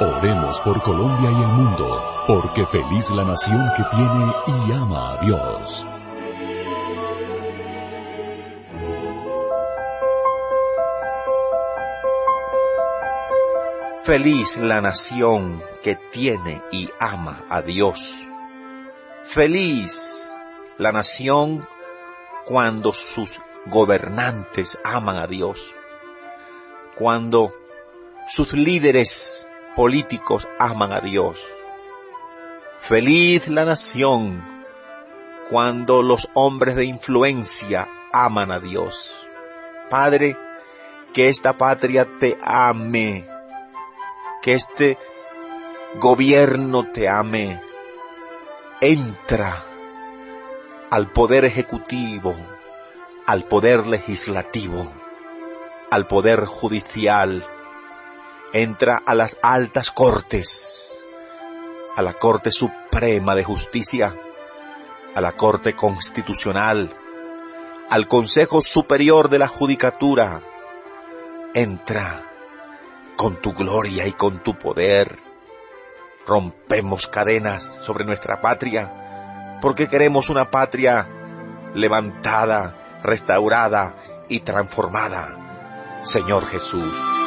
Oremos por Colombia y el mundo, porque feliz la nación que tiene y ama a Dios. Feliz la nación que tiene y ama a Dios. Feliz la nación cuando sus gobernantes aman a Dios, cuando sus líderes políticos aman a Dios. Feliz la nación cuando los hombres de influencia aman a Dios. Padre, que esta patria te ame, que este gobierno te ame. Entra al poder ejecutivo, al poder legislativo, al poder judicial. Entra a las altas cortes, a la Corte Suprema de Justicia, a la Corte Constitucional, al Consejo Superior de la Judicatura. Entra con tu gloria y con tu poder. Rompemos cadenas sobre nuestra patria, porque queremos una patria levantada, restaurada y transformada. Señor Jesús.